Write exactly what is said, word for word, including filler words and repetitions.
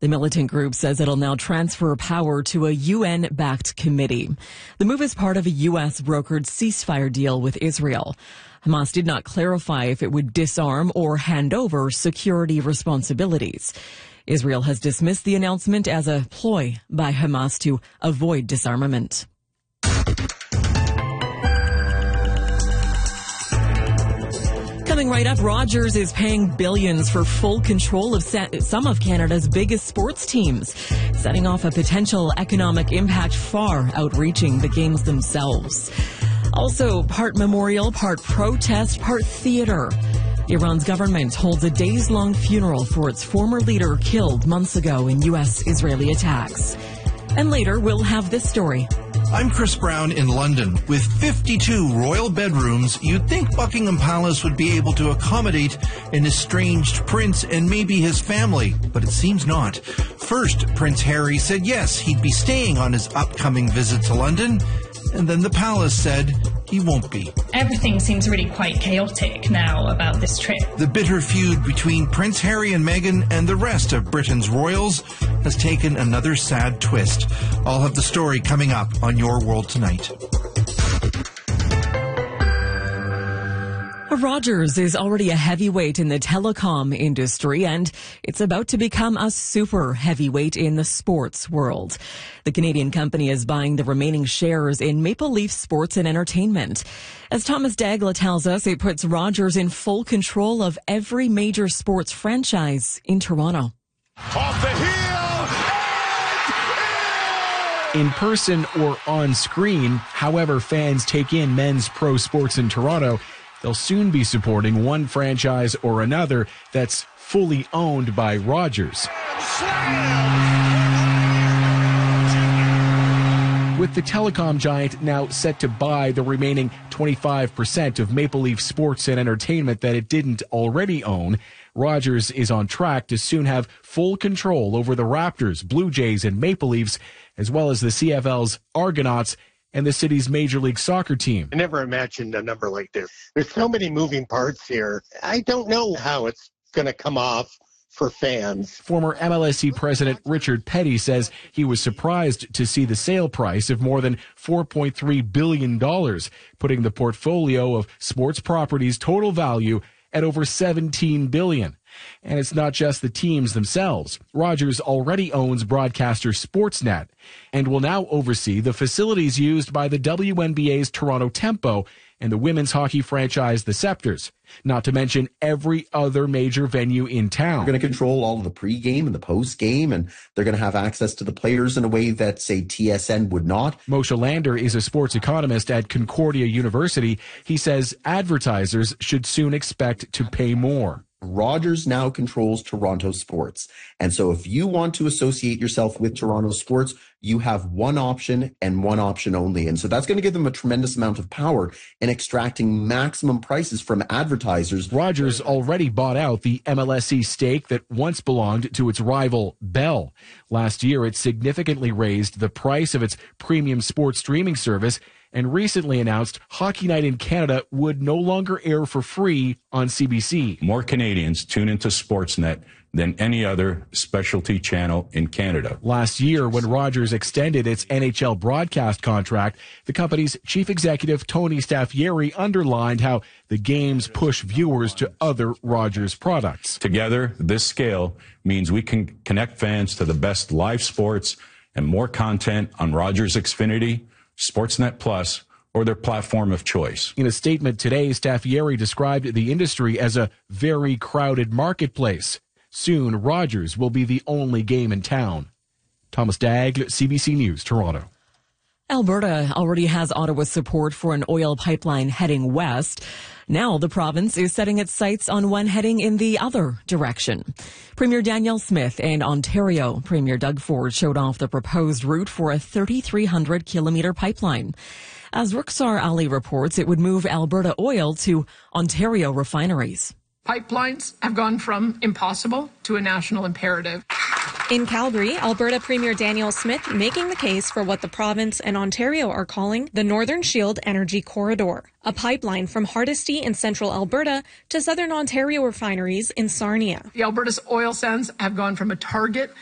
The militant group says it'll now transfer power to a U N-backed committee. The move is part of a U S-brokered ceasefire deal with Israel. Hamas did not clarify if it would disarm or hand over security responsibilities. Israel has dismissed the announcement as a ploy by Hamas to avoid disarmament. Coming right up, Rogers is paying billions for full control of some of Canada's biggest sports teams, setting off a potential economic impact far outreaching the games themselves. Also, part memorial, part protest, part theater. Iran's government holds a days-long funeral for its former leader killed months ago in U S-Israeli attacks. And later, we'll have this story. I'm Chris Brown in London. With fifty-two royal bedrooms, you'd think Buckingham Palace would be able to accommodate an estranged prince and maybe his family, but it seems not. First, Prince Harry said yes, he'd be staying on his upcoming visit to London, and then the palace said he won't be. Everything seems really quite chaotic now about this trip. The bitter feud between Prince Harry and Meghan and the rest of Britain's royals has taken another sad twist. I'll have the story coming up on Your World Tonight. Rogers is already a heavyweight in the telecom industry, and it's about to become a super heavyweight in the sports world. The Canadian company is buying the remaining shares in Maple Leaf Sports and Entertainment. As Thomas Dagla tells us, it puts Rogers in full control of every major sports franchise in Toronto. Off the heel! In person or on screen, however fans take in men's pro sports in Toronto, they'll soon be supporting one franchise or another that's fully owned by Rogers. With the telecom giant now set to buy the remaining twenty-five percent of Maple Leaf Sports and Entertainment that it didn't already own, Rogers is on track to soon have full control over the Raptors, Blue Jays, and Maple Leafs, as well as the C F L's Argonauts and the city's Major League Soccer team. I never imagined a number like this. There's so many moving parts here. I don't know how it's going to come off for fans. Former M L S C president Richard Petty says he was surprised to see the sale price of more than four point three billion dollars, putting the portfolio of sports properties' total value at over seventeen billion dollars. And it's not just the teams themselves. Rogers already owns broadcaster Sportsnet and will now oversee the facilities used by the W N B A's Toronto Tempo and the women's hockey franchise the Scepters, not to mention every other major venue in town. They're going to control all of the pregame and the postgame, and they're going to have access to the players in a way that, say, T S N would not. Moshe Lander is a sports economist at Concordia University. He says advertisers should soon expect to pay more. Rogers now controls Toronto sports. And so if you want to associate yourself with Toronto sports, you have one option and one option only. And so that's going to give them a tremendous amount of power in extracting maximum prices from advertisers. Rogers already bought out the M L S C stake that once belonged to its rival Bell. Last year, it significantly raised the price of its premium sports streaming service and recently announced Hockey Night in Canada would no longer air for free on C B C. More Canadians tune into Sportsnet than any other specialty channel in Canada. Last year, when Rogers extended its N H L broadcast contract, the company's chief executive, Tony Staffieri, underlined how the games push viewers to other Rogers products. Together, this scale means we can connect fans to the best live sports and more content on Rogers Xfinity, Sportsnet Plus, or their platform of choice. In a statement today, Staffieri described the industry as a very crowded marketplace. Soon, Rogers will be the only game in town. Thomas Dagg, C B C News, Toronto. Alberta already has Ottawa's support for an oil pipeline heading west. Now the province is setting its sights on one heading in the other direction. Premier Danielle Smith and Ontario Premier Doug Ford showed off the proposed route for a thirty-three hundred kilometre pipeline. As Rukhsar Ali reports, it would move Alberta oil to Ontario refineries. Pipelines have gone from impossible to a national imperative. In Calgary, Alberta Premier Danielle Smith making the case for what the province and Ontario are calling the Northern Shield Energy Corridor, a pipeline from Hardisty in central Alberta to southern Ontario refineries in Sarnia. The Alberta's oil sands have gone from a target